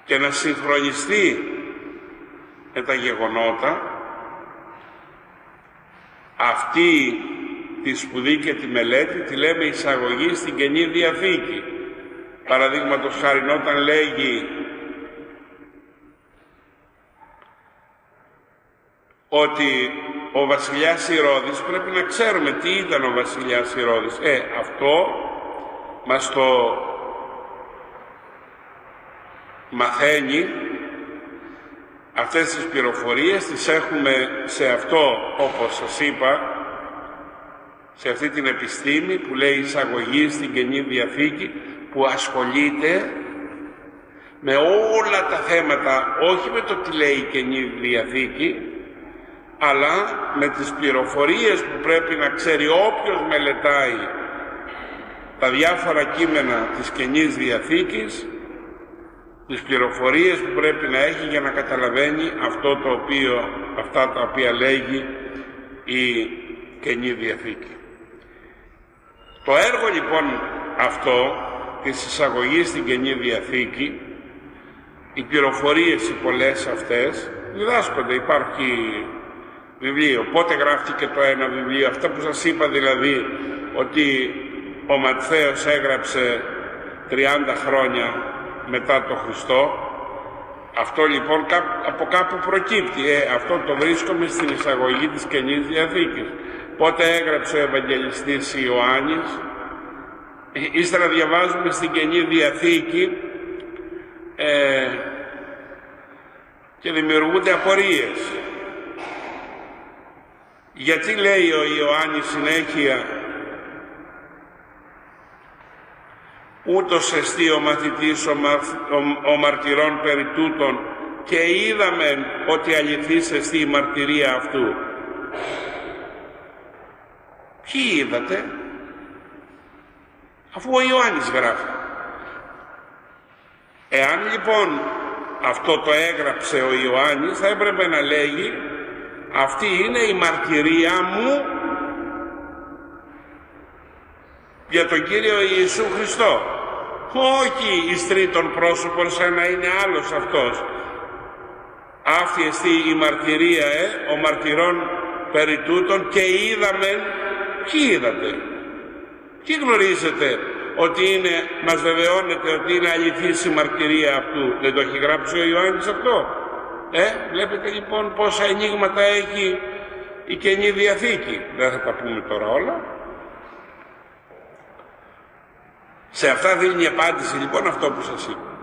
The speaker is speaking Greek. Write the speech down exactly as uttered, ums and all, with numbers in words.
και να συγχρονιστεί με τα γεγονότα, αυτή τη σπουδή και τη μελέτη τη λέμε εισαγωγή στην Καινή Διαθήκη. Παραδείγματος χάριν, όταν λέγει ότι ο βασιλιάς Ηρώδης, πρέπει να ξέρουμε τι ήταν ο βασιλιάς Ηρώδης. Ε, αυτό μας το μαθαίνει, αυτές τις πληροφορίες τις έχουμε σε αυτό, όπως σας είπα, σε αυτή την επιστήμη που λέει εισαγωγή στην Καινή Διαθήκη, που ασχολείται με όλα τα θέματα, όχι με το τι λέει η Καινή Διαθήκη, αλλά με τις πληροφορίες που πρέπει να ξέρει όποιος μελετάει τα διάφορα κείμενα της Καινής Διαθήκης, τις πληροφορίες που πρέπει να έχει για να καταλαβαίνει αυτό το οποίο, αυτά τα οποία λέγει η Καινή Διαθήκη. Το έργο λοιπόν αυτό της εισαγωγής στην Καινή Διαθήκη, οι πληροφορίες οι πολλές αυτές διδάσκονται. Υπάρχει βιβλίο, πότε γράφτηκε το ένα βιβλίο, αυτό που σας είπα δηλαδή, ότι ο Ματθαίος έγραψε τριάντα χρόνια μετά το Χριστό. Αυτό λοιπόν από κάπου προκύπτει. Ε, αυτό το βρίσκουμε στην εισαγωγή της Καινής Διαθήκης. Πότε έγραψε ο Ευαγγελιστής Ιωάννης. Ύστερα διαβάζουμε στην Καινή Διαθήκη ε, και δημιουργούνται απορίες. Γιατί λέει ο Ιωάννης συνέχεια ούτως εστί ο μαθητής ο, μαθ, ο, ο μαρτυρών περί τούτων και είδαμε ότι αληθής εστί η μαρτυρία αυτού. Ποιοι είδατε? Αφού ο Ιωάννης γράφει. Εάν λοιπόν αυτό το έγραψε ο Ιωάννης, θα έπρεπε να λέγει αυτή είναι η μαρτυρία μου για τον Κύριο Ιησού Χριστό. Όχι εις τρίτον πρόσωπον, σαν να είναι άλλος αυτός. Αυτή εστί η μαρτυρία ε, ο μαρτυρών περί τούτων και είδαμε. Ποιοι είδατε? Ποιοι γνωρίζετε ότι είναι, μας βεβαιώνεται ότι είναι αληθής η μαρτυρία αυτού? Δεν το έχει γράψει ο Ιωάννης αυτό? Ε, βλέπετε λοιπόν πόσα ενίγματα έχει η Καινή Διαθήκη. Δεν θα τα πούμε τώρα όλα. Σε αυτά δίνει απάντηση λοιπόν αυτό που σας είπα.